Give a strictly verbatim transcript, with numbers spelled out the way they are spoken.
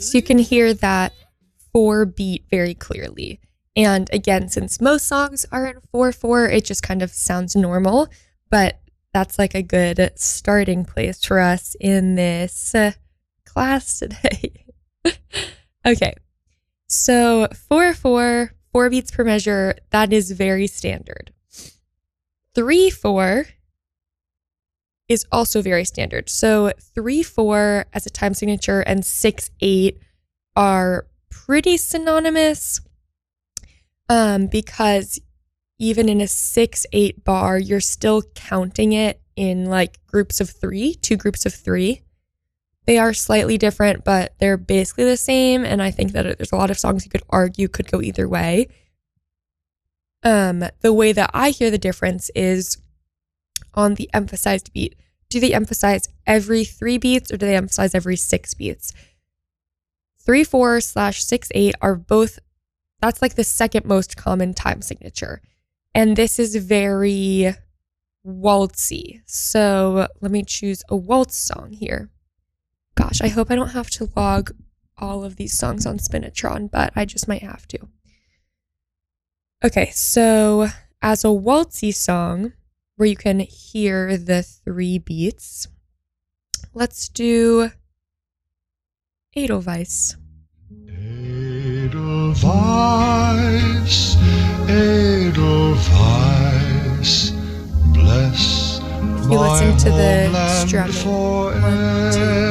So you can hear that four beat very clearly. And again, since most songs are in four four, it just kind of sounds normal, but that's like a good starting place for us in this uh, class today. Okay, so four four, four beats per measure, that is very standard. three four is also very standard. So three four as a time signature and six eight are pretty synonymous. Um, because even in a six eight bar, you're still counting it in like groups of three, two groups of three. They are slightly different, but they're basically the same. And I think that there's a lot of songs you could argue could go either way. Um, the way that I hear the difference is on the emphasized beat. Do they emphasize every three beats or do they emphasize every six beats? three four slash six eight are both. That's like the second most common time signature. And this is very waltzy. So let me choose a waltz song here. Gosh, I hope I don't have to log all of these songs on Spinitron, but I just might have to. Okay, so as a waltzy song where you can hear the three beats, let's do Edelweiss. Edelweiss, Edelweiss, bless you listen to the strumming. One, two,